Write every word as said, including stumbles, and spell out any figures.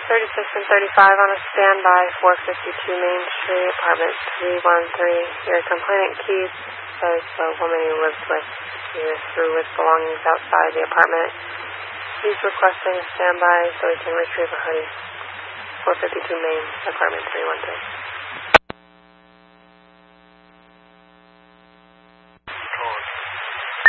thirty-six and thirty-five on a standby, four fifty-two Main Street, apartment three one three. Your complainant Keith says the woman he lives with you threw his belongings outside the apartment. He's requesting a standby so he can retrieve a hoodie. four fifty-two Main, apartment three one three.